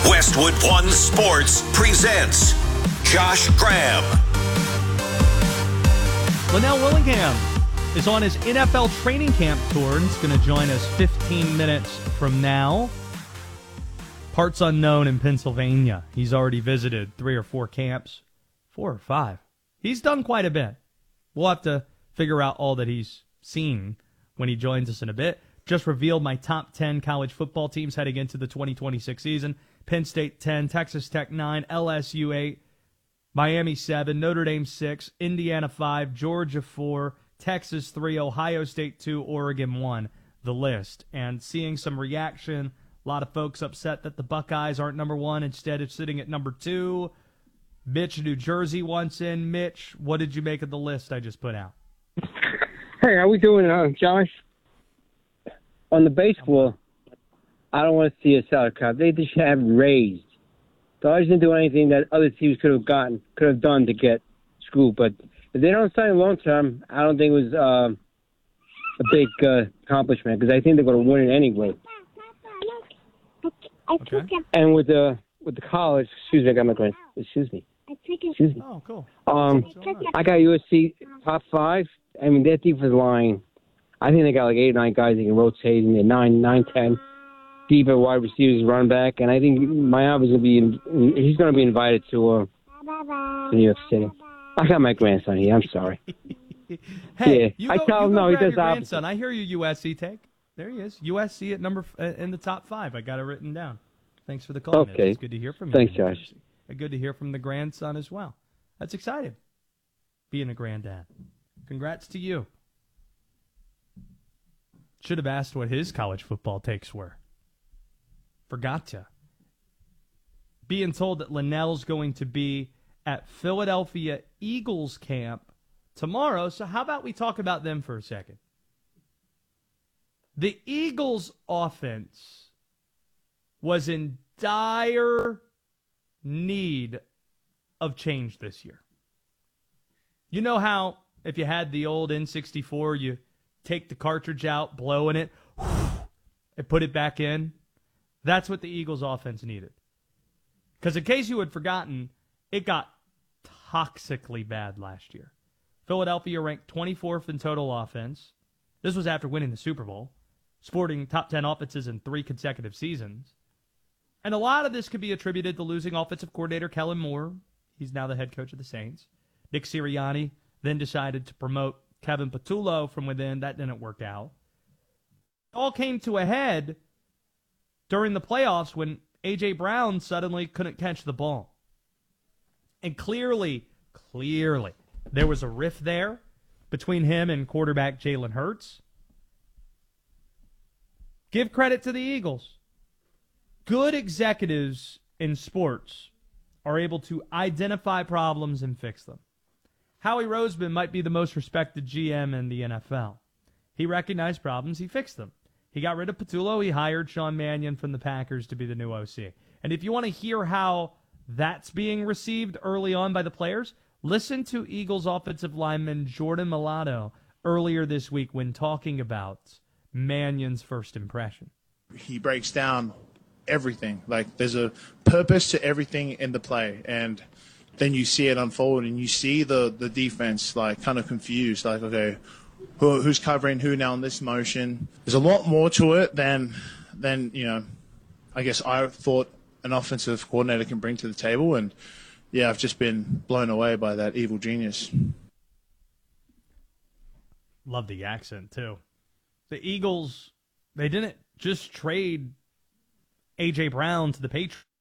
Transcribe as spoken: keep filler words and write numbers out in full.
Westwood One Sports presents Josh Graham. Linnell Willingham is on his N F L training camp tour and is going to join us fifteen minutes from now. Parts unknown in Pennsylvania. He's already visited three or four camps, four or five. He's done quite a bit. We'll have to figure out all that he's seen when he joins us in a bit. Just revealed my top ten college football teams heading into the twenty twenty-six season. Penn State ten, Texas Tech nine, L S U eight, Miami seven, Notre Dame six, Indiana five, Georgia four, Texas three, Ohio State two, Oregon one. The list. And seeing some reaction, a lot of folks upset that the Buckeyes aren't number one, instead of sitting at number two. Mitch, New Jersey wants in. Mitch, what did you make of the list I just put out? Hey, how we doing, uh, Josh? On the baseball, I don't want to see a salary cap. They just should have raised. The Dodgers didn't do anything that other teams could have gotten, could have done to get screwed. But if they don't sign long term, I don't think it was uh, a big uh, accomplishment because I think they're going to win it anyway. Okay. And with the with the college, excuse me, I got my grand. Excuse me. Excuse me. Oh, cool. Um, I got U S C top five. I mean, their defensive line. I think they got like eight or nine guys that can rotate in there, nine, nine, ten. Deep at wide receivers, run back, and I think Miami's gonna be. In, he's gonna be invited to, uh, to New York City. I got my grandson here. I'm sorry. Hey, yeah, you I go, tell you him go no. He grab does your opposite. grandson. I hear you, U S C take. There he is. U S C at number uh, in the top five. I got it written down. Thanks for the call. Okay. Mitch. It's good to hear from you. Thanks, Josh. And good to hear from the grandson as well. That's exciting. Being a granddad. Congrats to you. Should have asked what his college football takes were. Forgot to. Being told that Linnell's going to be at Philadelphia Eagles camp tomorrow, so how about we talk about them for a second? The Eagles' offense was in dire need of change this year. You know how if you had the old N sixty-four, you take the cartridge out, blow in it, and put it back in? That's what the Eagles' offense needed. Because in case you had forgotten, it got toxically bad last year. Philadelphia ranked twenty-fourth in total offense. This was after winning the Super Bowl, sporting top ten offenses in three consecutive seasons. And a lot of this could be attributed to losing offensive coordinator Kellen Moore. He's now the head coach of the Saints. Nick Sirianni then decided to promote Kevin Patullo from within. That didn't work out. It all came to a head during the playoffs when A J. Brown suddenly couldn't catch the ball. And clearly, clearly, there was a rift there between him and quarterback Jalen Hurts. Give credit to the Eagles. Good executives in sports are able to identify problems and fix them. Howie Roseman might be the most respected G M in the N F L. He recognized problems, he fixed them. He got rid of Patullo, he hired Sean Mannion from the Packers to be the new O C. And if you want to hear how that's being received early on by the players, listen to Eagles offensive lineman Jordan Mailata earlier this week when talking about Mannion's first impression. He breaks down everything. Like, there's a purpose to everything in the play, and then you see it unfold, and you see the, the defense, like, kind of confused. Like, okay, who, who's covering who now in this motion? There's a lot more to it than, than, you know, I guess I thought an offensive coordinator can bring to the table. And, yeah, I've just been blown away by that evil genius. Love the accent, too. The Eagles, they didn't just trade A J. Brown to the Patriots.